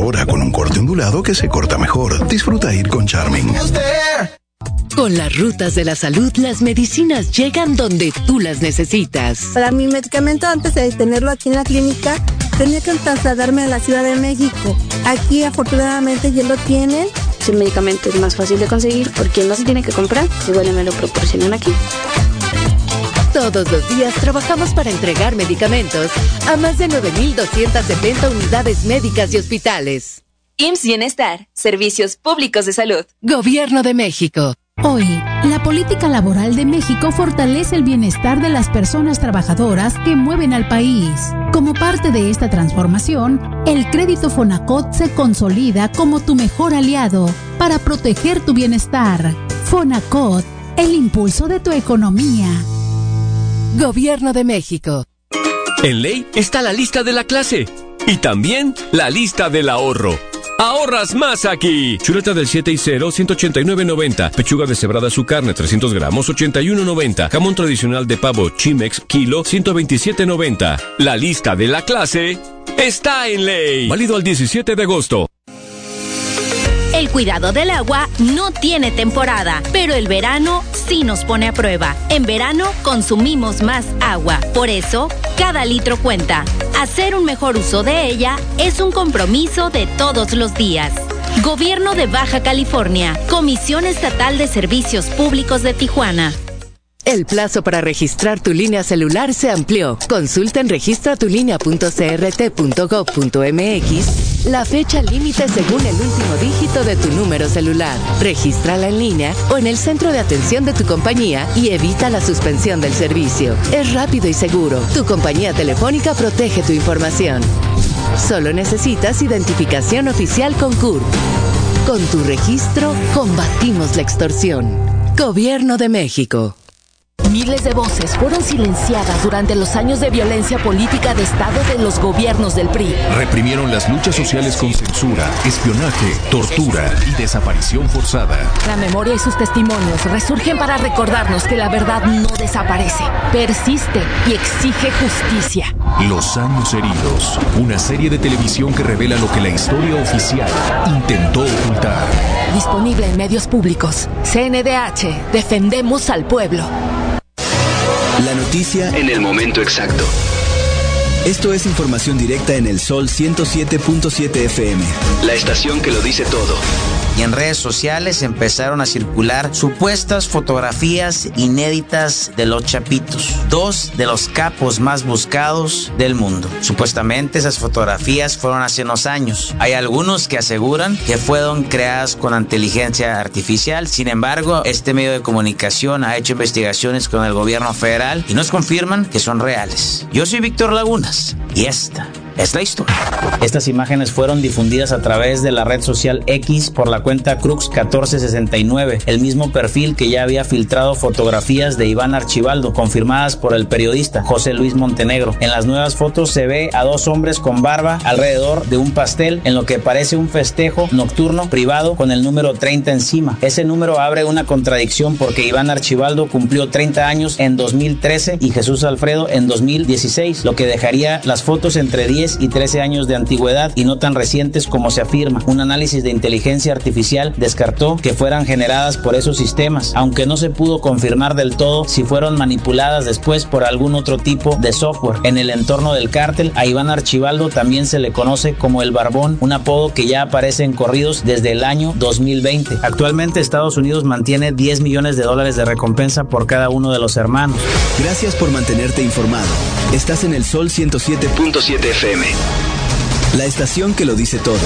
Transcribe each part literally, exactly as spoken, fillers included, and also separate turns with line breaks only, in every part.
ahora con un corte ondulado que se corta mejor. Disfruta ir con Charming.
Con las rutas de la salud, las medicinas llegan donde tú las necesitas.
Para mi medicamento, antes de tenerlo aquí en la clínica, tenía que trasladarme a la Ciudad de México. Aquí, afortunadamente, ya lo tienen.
El medicamento es más fácil de conseguir porque no se tiene que comprar, igual me lo proporcionan aquí.
Todos los días trabajamos para entregar medicamentos a más de nueve mil doscientas setenta unidades médicas y hospitales.
I M S S Bienestar, Servicios Públicos de Salud.
Gobierno de México.
Hoy, la política laboral de México fortalece el bienestar de las personas trabajadoras que mueven al país. Como parte de esta transformación, el crédito Fonacot se consolida como tu mejor aliado para proteger tu bienestar. Fonacot, el impulso de tu economía.
Gobierno de México.
En ley está la lista de la clase y también la lista del ahorro. ¡Ahorras más aquí! Chuleta del siete y cero, ciento ochenta y nueve noventa. Pechuga deshebrada su carne, trescientos gramos, ochenta y uno noventa. Jamón tradicional de pavo Chimex, kilo, ciento veintisiete noventa. La lista de la clase está en ley. Válido al diecisiete de agosto.
El cuidado del agua no tiene temporada, pero el verano sí nos pone a prueba. En verano consumimos más agua, por eso cada litro cuenta. Hacer un mejor uso de ella es un compromiso de todos los días. Gobierno de Baja California, Comisión Estatal de Servicios Públicos de Tijuana.
El plazo para registrar tu línea celular se amplió. Consulta en registra tu línea punto c r t punto gov punto m x la fecha límite según el último dígito de tu número celular. Regístrala en línea o en el centro de atención de tu compañía y evita la suspensión del servicio. Es rápido y seguro. Tu compañía telefónica protege tu información. Solo necesitas identificación oficial con C U R P. Con tu registro, combatimos la extorsión. Gobierno de México.
Miles de voces fueron silenciadas durante los años de violencia política de Estado de los gobiernos del P R I.
Reprimieron las luchas sociales con censura, espionaje, tortura y desaparición forzada.
La memoria y sus testimonios resurgen para recordarnos que la verdad no desaparece, persiste y exige justicia.
Los años heridos, una serie de televisión que revela lo que la historia oficial intentó ocultar.
Disponible en medios públicos. C N D H, defendemos al pueblo.
La noticia en el momento exacto. Esto es información directa en el Sol ciento siete punto siete F M. La estación que lo dice todo.
Y en redes sociales empezaron a circular supuestas fotografías inéditas de los Chapitos, dos de los capos más buscados del mundo. Supuestamente esas fotografías fueron hace unos años. Hay algunos que aseguran que fueron creadas con inteligencia artificial. Sin embargo, este medio de comunicación ha hecho investigaciones con el gobierno federal y nos confirman que son reales. Yo soy Víctor Lagunas y esta es la historia. Estas imágenes fueron difundidas a través de la red social X por la cuenta Crux catorce sesenta y nueve, el mismo perfil que ya había filtrado fotografías de Iván Archibaldo, confirmadas por el periodista José Luis Montenegro. En las nuevas fotos se ve a dos hombres con barba alrededor de un pastel en lo que parece un festejo nocturno privado con el número treinta encima. Ese número abre una contradicción porque Iván Archibaldo cumplió treinta años en dos mil trece y Jesús Alfredo en dos mil dieciséis, lo que dejaría las fotos entre diez y trece años de antigüedad y no tan recientes como se afirma. Un análisis de inteligencia artificial descartó que fueran generadas por esos sistemas, aunque no se pudo confirmar del todo si fueron manipuladas después por algún otro tipo de software. En el entorno del cártel, a Iván Archibaldo también se le conoce como el Barbón, un apodo que ya aparece en corridos desde el año dos mil veinte. Actualmente Estados Unidos mantiene diez millones de dólares de recompensa por cada uno de los hermanos.
Gracias por mantenerte informado. Estás en el Sol ciento siete punto siete F M. La estación que lo dice todo.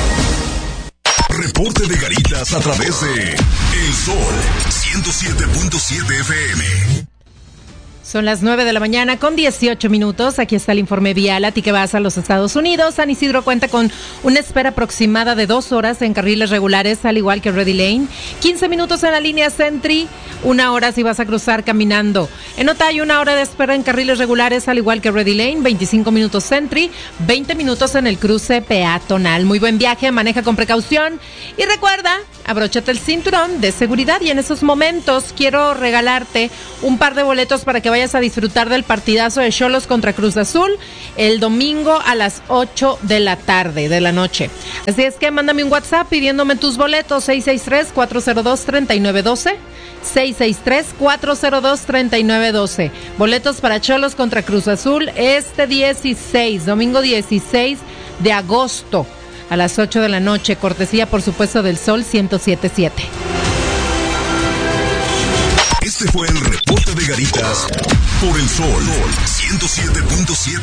Reporte de Garitas a través de El Sol ciento siete punto siete F M.
Son las nueve de la mañana con dieciocho minutos. Aquí está el informe vial. A ti que vas a los Estados Unidos. San Isidro cuenta con una espera aproximada de dos horas en carriles regulares, al igual que Ready Lane. quince minutos en la línea Sentry, una hora si vas a cruzar caminando. En Otay, una hora de espera en carriles regulares, al igual que Ready Lane. veinticinco minutos Sentry, veinte minutos en el cruce peatonal. Muy buen viaje, maneja con precaución. Y recuerda, abróchate el cinturón de seguridad. Y en esos momentos quiero regalarte un par de boletos para que vayas vayas a disfrutar del partidazo de Xolos contra Cruz Azul el domingo a las ocho de la tarde, de la noche. Así es que mándame un WhatsApp pidiéndome tus boletos, seis seis tres, cuatro cero dos, tres nueve uno dos, seis seis tres, cuatro cero dos, tres nueve uno dos. Boletos para Xolos contra Cruz Azul este dieciséis, domingo dieciséis de agosto a las ocho de la noche, cortesía por supuesto del Sol ciento siete punto siete.
Este fue el reporte de Garitas por el Sol ciento siete punto siete.